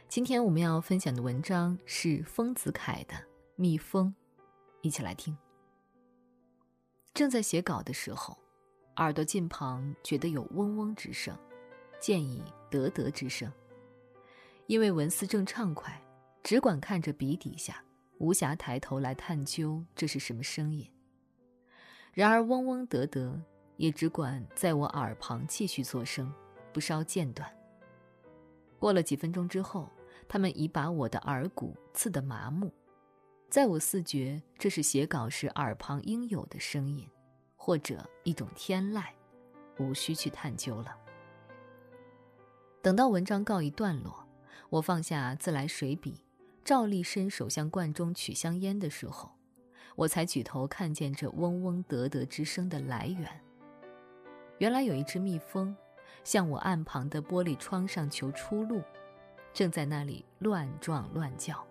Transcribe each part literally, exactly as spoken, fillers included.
今天我们要分享的文章是丰子恺的《蜜蜂》，一起来听。正在写稿的时候，耳朵近旁觉得有嗡嗡之声，渐以得得之声。因为文思正畅快，只管看着笔底下，无暇抬头来探究这是什么声音。然而嗡嗡得得也只管在我耳旁继续作声，不稍间断。过了几分钟之后，他们已把我的耳骨刺得麻木，在我似觉这是写稿时耳旁应有的声音，或者一种天籁，无需去探究了。等到文章告一段落，我放下自来水笔，照例伸手向罐中取香烟的时候，我才举头看见这嗡嗡得得之声的来源。原来有一只蜜蜂向我岸旁的玻璃窗上求出路，正在那里乱撞乱叫。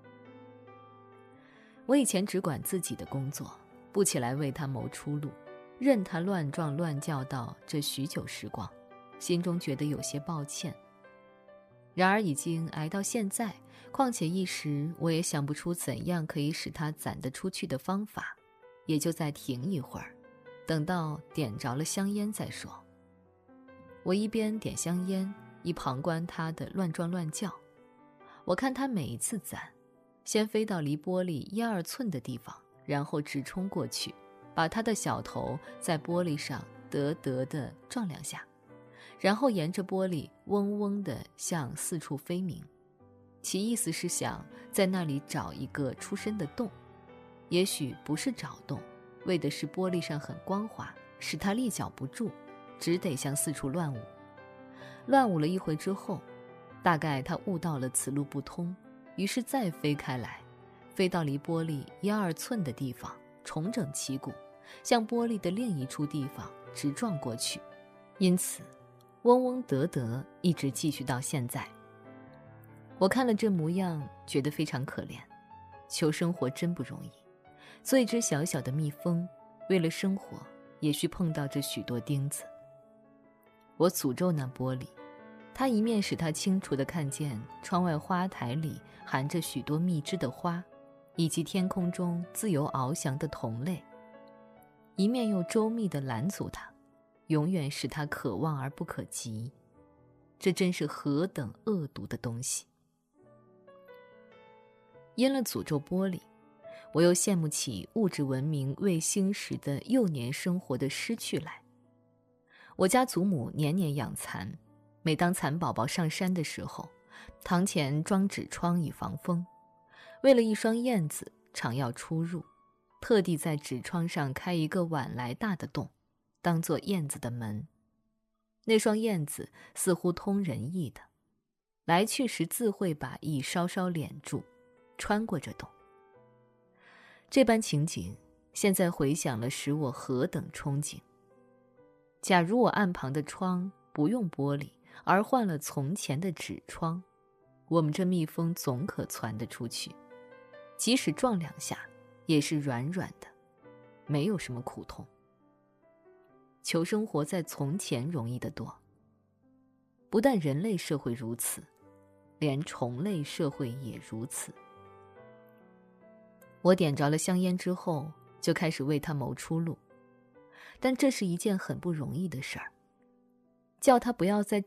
我以前只管自己的工作，不起来为它谋出路，任它乱撞乱叫到这许久时光，心中觉得有些抱歉。然而已经挨到现在，况且一时我也想不出怎样可以使它攒得出去的方法，也就再停一会儿，等到点着了香烟再说。我一边点香烟，一旁观它的乱撞乱叫。我看它每一次攒，先飞到离玻璃一二寸的地方，然后直冲过去，把它的小头在玻璃上得得地撞两下，然后沿着玻璃嗡嗡地向四处飞鸣。其意思是想在那里找一个出身的洞，也许不是找洞，为的是玻璃上很光滑，使它立脚不住，只得向四处乱舞。乱舞了一回之后，大概他悟到了此路不通，于是再飞开来，飞到离玻璃一二寸的地方，重整旗鼓，向玻璃的另一处地方直撞过去。因此嗡嗡得得一直继续到现在。我看了这模样，觉得非常可怜。求生活真不容易，做一只小小的蜜蜂，为了生活也需碰到这许多钉子。我诅咒那玻璃，它一面使它清楚地看见窗外花台里含着许多蜜汁的花，以及天空中自由翱翔的同类，一面又周密地拦阻它，永远使它可望而不可及。这真是何等恶毒的东西！因了诅咒玻璃，我又羡慕起物质文明未兴时的幼年生活的失去来。我家祖母年年养蚕，每当蚕宝宝上山的时候，堂前装纸窗以防风。为了一双燕子常要出入，特地在纸窗上开一个碗来大的洞，当作燕子的门。那双燕子似乎通人意的，来去时自会把翼稍稍敛住，穿过这洞。这般情景现在回想了，使我何等憧憬。假如我岸旁的窗不用玻璃，而换了从前的纸窗，我们这蜜蜂总可窜得出去，即使撞两下也是软软的，没有什么苦痛。求生活在从前容易得多。不但人类社会如此，连虫类社会也如此。我点着了香烟之后，就开始为它谋出路。但这是一件很不容易的事儿，叫他不要再